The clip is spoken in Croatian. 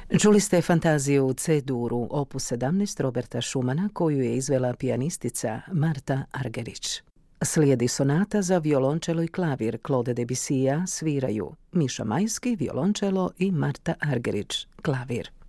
Čuli ste fantaziju C-duru opus 17 Roberta Schumana koju je izvela pijanistica Marta Argerich. Slijedi sonata za violončelo i klavir Claude Debussya, sviraju Miša Majski, violončelo i Marta Argerich, klavir.